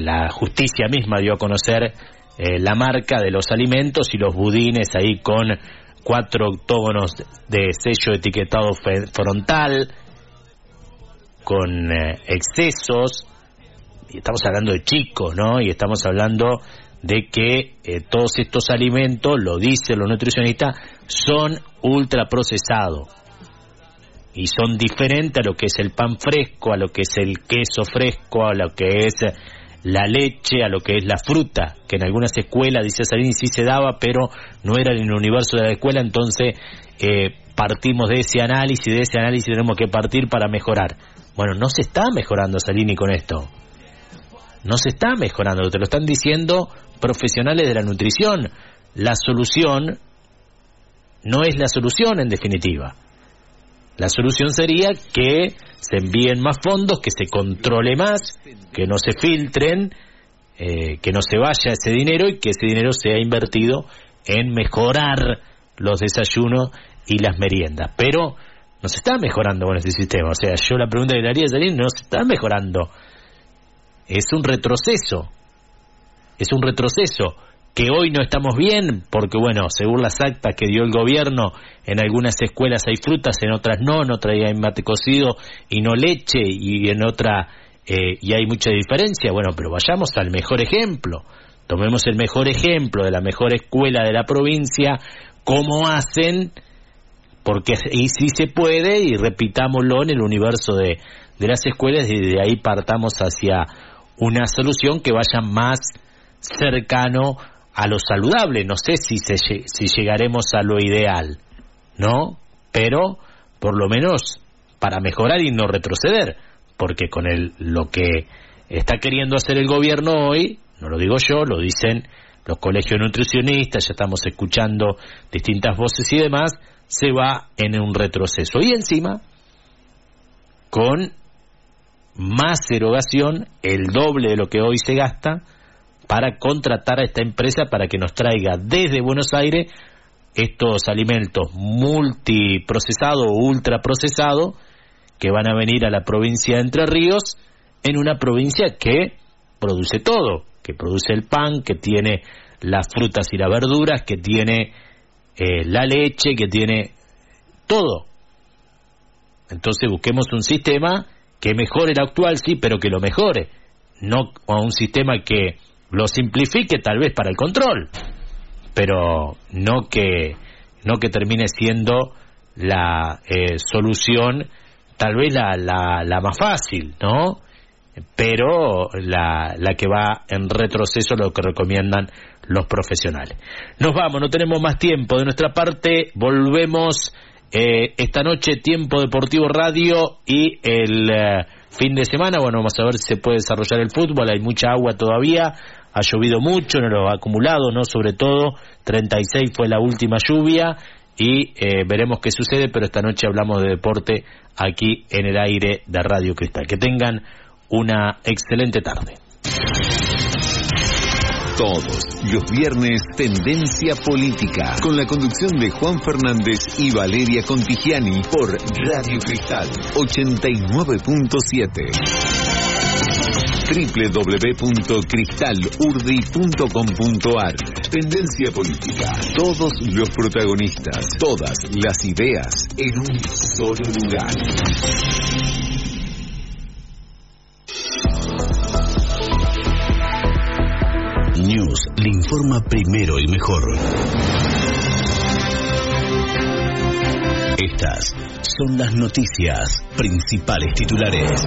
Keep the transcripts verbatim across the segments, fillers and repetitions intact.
la justicia misma dio a conocer eh, la marca de los alimentos y los budines ahí con cuatro octógonos de sello etiquetado fe- frontal, con eh, excesos, y estamos hablando de chicos, ¿no? Y estamos hablando de que eh, todos estos alimentos, lo dicen los nutricionistas, son ultraprocesados y son diferentes a lo que es el pan fresco, a lo que es el queso fresco, a lo que es la leche, a lo que es la fruta, que en algunas escuelas, dice Salini, sí se daba, pero no era en el universo de la escuela. Entonces eh, partimos de ese análisis, de ese análisis tenemos que partir para mejorar. Bueno, no se está mejorando, Salini, con esto. No se está mejorando, te lo están diciendo profesionales de la nutrición. La solución no es la solución, en definitiva. La solución sería que se envíen más fondos, que se controle más, que no se filtren, eh, que no se vaya ese dinero y que ese dinero sea invertido en mejorar los desayunos y las meriendas. Pero no se está mejorando con este sistema. O sea, yo la pregunta que le haría es, no se está mejorando. Es un retroceso. Es un retroceso. Que hoy no estamos bien, porque bueno, según las actas que dio el gobierno, en algunas escuelas hay frutas, en otras no, en otras hay mate cocido y no leche, y en otra eh, y hay mucha diferencia. Bueno, pero vayamos al mejor ejemplo. Tomemos el mejor ejemplo de la mejor escuela de la provincia, cómo hacen, porque y sí se puede, y repitámoslo en el universo de, de las escuelas, y de ahí partamos hacia una solución que vaya más cercano a lo saludable. No sé si se, si llegaremos a lo ideal, ¿no? Pero por lo menos para mejorar y no retroceder, porque con el lo que está queriendo hacer el gobierno hoy, no lo digo yo, lo dicen los colegios nutricionistas, ya estamos escuchando distintas voces y demás, se va en un retroceso. Y encima, con más erogación, el doble de lo que hoy se gasta, para contratar a esta empresa para que nos traiga desde Buenos Aires estos alimentos multiprocesados o ultraprocesados que van a venir a la provincia de Entre Ríos, en una provincia que produce todo, que produce el pan, que tiene las frutas y las verduras, que tiene eh, la leche, que tiene todo. Entonces busquemos un sistema que mejore el actual, sí, pero que lo mejore, no a un sistema que lo simplifique tal vez para el control, pero no que no que termine siendo la eh, solución, tal vez la, la, la más fácil, ¿no? Pero la, la que va en retroceso, lo que recomiendan los profesionales. Nos vamos, no tenemos más tiempo. De nuestra parte, volvemos eh, esta noche, Tiempo Deportivo Radio, y el eh, fin de semana, bueno, vamos a ver si se puede desarrollar el fútbol. Hay mucha agua todavía. Ha llovido mucho, no lo ha acumulado, ¿no? Sobre todo, treinta y seis fue la última lluvia, y eh, veremos qué sucede, pero esta noche hablamos de deporte aquí en el aire de Radio Cristal. Que tengan una excelente tarde. Todos los viernes, Tendencia Política, con la conducción de Juan Fernández y Valeria Contigiani por Radio Cristal ochenta y nueve punto siete. doble u doble u doble u punto cristal urdi punto com punto a r. Tendencia Política. Todos los protagonistas, todas las ideas en un solo lugar. News le informa primero y mejor. Estas son las noticias, principales titulares.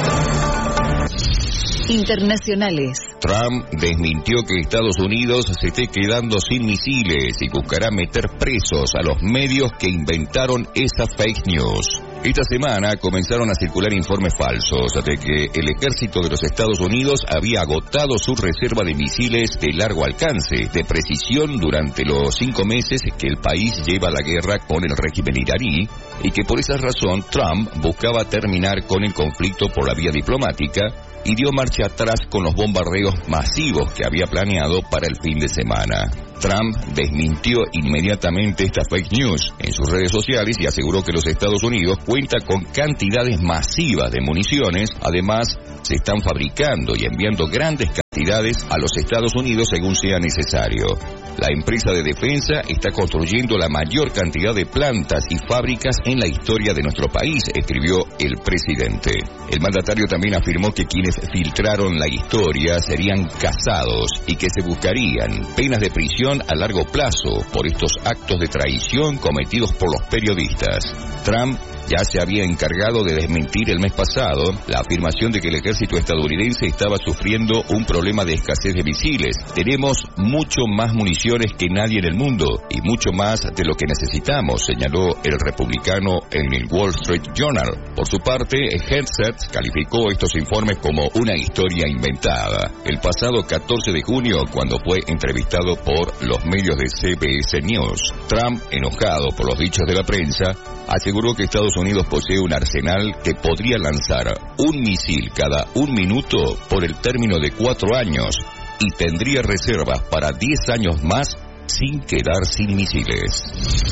Internacionales. Trump desmintió que Estados Unidos se esté quedando sin misiles y buscará meter presos a los medios que inventaron esa fake news. Esta semana comenzaron a circular informes falsos de que el ejército de los Estados Unidos había agotado su reserva de misiles de largo alcance, de precisión, durante los cinco meses que el país lleva la guerra con el régimen iraní, y que por esa razón Trump buscaba terminar con el conflicto por la vía diplomática y dio marcha atrás con los bombardeos masivos que había planeado para el fin de semana. Trump desmintió inmediatamente esta fake news en sus redes sociales y aseguró que los Estados Unidos cuenta con cantidades masivas de municiones. Además, se están fabricando y enviando grandes cantidades a los Estados Unidos según sea necesario. La empresa de defensa está construyendo la mayor cantidad de plantas y fábricas en la historia de nuestro país, escribió el presidente. El mandatario también afirmó que quienes filtraron la historia serían casados y que se buscarían penas de prisión a largo plazo por estos actos de traición cometidos por los periodistas. Trump ya se había encargado de desmentir el mes pasado la afirmación de que el ejército estadounidense estaba sufriendo un problema de escasez de misiles. Tenemos mucho más municiones que nadie en el mundo y mucho más de lo que necesitamos, señaló el republicano en el Wall Street Journal. Por su parte, Hegseth calificó estos informes como una historia inventada. El pasado catorce de junio, cuando fue entrevistado por los medios de C B S News, Trump, enojado por los dichos de la prensa, aseguró que Estados Unidos posee un arsenal que podría lanzar un misil cada un minuto por el término de cuatro años y tendría reservas para diez años más sin quedar sin misiles.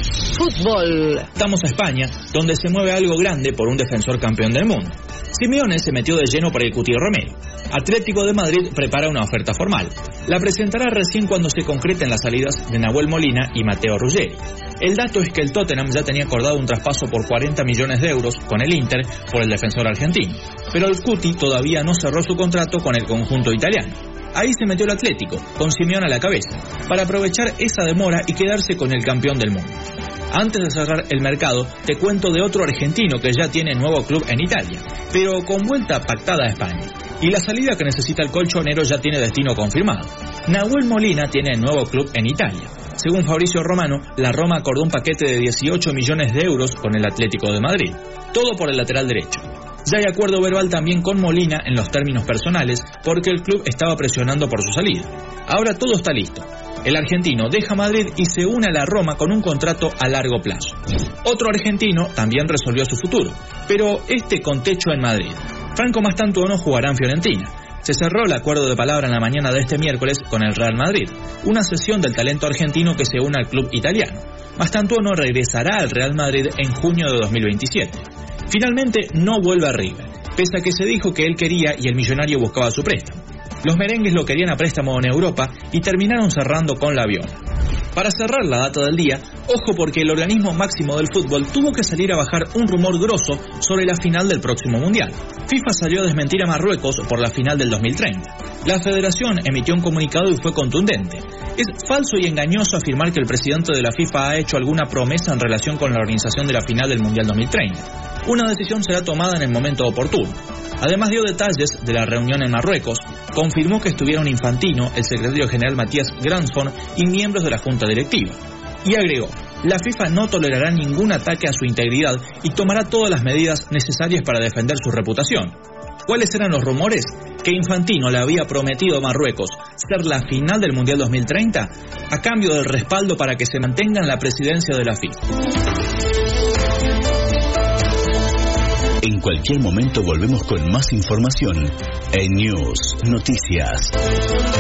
Fútbol. Estamos a España, donde se mueve algo grande por un defensor campeón del mundo. Simeone se metió de lleno por el Cuti Romero. Atlético de Madrid prepara una oferta formal. La presentará recién cuando se concreten las salidas de Nahuel Molina y Matteo Ruggeri. El dato es que el Tottenham ya tenía acordado un traspaso por cuarenta millones de euros con el Inter por el defensor argentino, pero el Cuti todavía no cerró su contrato con el conjunto italiano. Ahí se metió el Atlético, con Simeone a la cabeza, para aprovechar esa demora y quedarse con el campeón del mundo. Antes de cerrar el mercado, te cuento de otro argentino que ya tiene nuevo club en Italia, pero con vuelta pactada a España. Y la salida que necesita el colchonero ya tiene destino confirmado. Nahuel Molina tiene nuevo club en Italia. Según Fabrizio Romano, la Roma acordó un paquete de dieciocho millones de euros con el Atlético de Madrid, todo por el lateral derecho. Ya hay acuerdo verbal también con Molina en los términos personales, porque el club estaba presionando por su salida. Ahora todo está listo. El argentino deja Madrid y se une a la Roma con un contrato a largo plazo. Otro argentino también resolvió su futuro, pero este con techo en Madrid. Franco Mastantuono jugará en Fiorentina. Se cerró el acuerdo de palabra en la mañana de este miércoles con el Real Madrid, una cesión del talento argentino que se une al club italiano. Mastantuono regresará al Real Madrid en junio de dos mil veintisiete. Finalmente no vuelve a River, pese a que se dijo que él quería y el millonario buscaba su préstamo. Los merengues lo querían a préstamo en Europa y terminaron cerrando con la Aviona. Para cerrar la data del día, ojo porque el organismo máximo del fútbol tuvo que salir a bajar un rumor grosso sobre la final del próximo Mundial. FIFA salió a desmentir a Marruecos por la final del dos mil treinta. La federación emitió un comunicado y fue contundente. Es falso y engañoso afirmar que el presidente de la FIFA ha hecho alguna promesa en relación con la organización de la final del Mundial dos mil treinta. Una decisión será tomada en el momento oportuno. Además dio detalles de la reunión en Marruecos, confirmó que estuvieron Infantino, el secretario general Matías Gransfon y miembros de la junta directiva. Y agregó, la FIFA no tolerará ningún ataque a su integridad y tomará todas las medidas necesarias para defender su reputación. ¿Cuáles eran los rumores? Que Infantino le había prometido a Marruecos ser la final del Mundial dos mil treinta a cambio del respaldo para que se mantenga en la presidencia de la FIFA. En cualquier momento volvemos con más información en News Noticias.